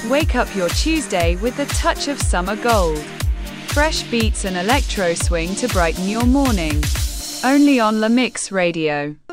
Wake up your Tuesday with a touch of summer gold. Fresh beats and electro swing to brighten your morning. Only on La Mix Radio.